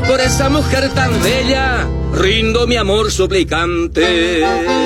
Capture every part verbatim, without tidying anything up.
Por esa mujer tan bella, rindo mi amor suplicante.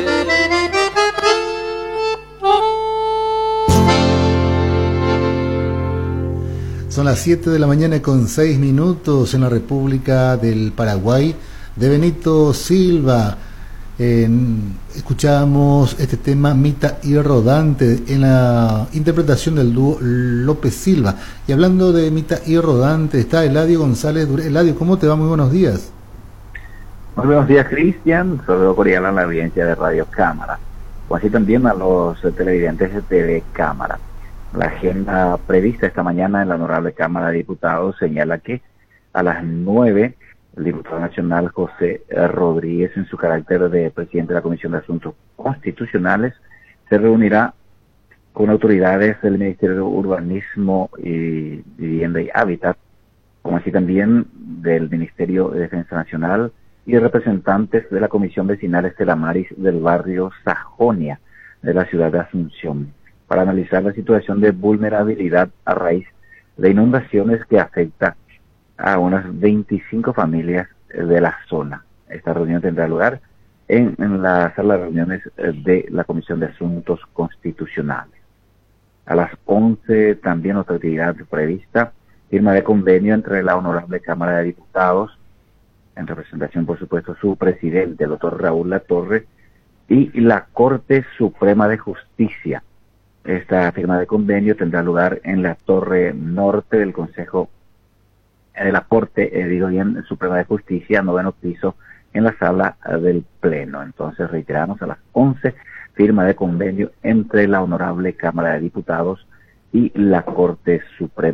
Son las siete de la mañana con seis minutos en la República del Paraguay, de Benito Silva. En, escuchamos este tema Mita y Rodante en la interpretación del dúo López Silva. Y hablando de Mita y Rodante, está Eladio González Duré. Eladio, ¿cómo te va? Muy buenos días. Muy buenos días, Cristian. Saludo cordial a la audiencia de Radio Cámara, o así también a los televidentes de T V Cámara. La agenda prevista esta mañana en la Honorable Cámara de Diputados señala que a las nueve el diputado nacional José Rodríguez, en su carácter de presidente de la Comisión de Asuntos Constitucionales, se reunirá con autoridades del Ministerio de Urbanismo y Vivienda y Hábitat, como así también del Ministerio de Defensa Nacional y representantes de la Comisión Vecinal Estela Maris del barrio Sajonia de la ciudad de Asunción, para analizar la situación de vulnerabilidad a raíz de inundaciones que afecta a unas veinticinco familias de la zona. Esta reunión tendrá lugar en, en la sala de reuniones de la Comisión de Asuntos Constitucionales. A las once también otra actividad prevista, firma de convenio entre la Honorable Cámara de Diputados, en representación por supuesto su presidente, el doctor Raúl Latorre, y la Corte Suprema de Justicia. Esta firma de convenio tendrá lugar en la Torre Norte del Consejo de la Corte, eh, digo bien, Suprema de Justicia, noveno piso, en la sala eh, del Pleno. Entonces, reiteramos, a las once, firma de convenio entre la Honorable Cámara de Diputados y la Corte Suprema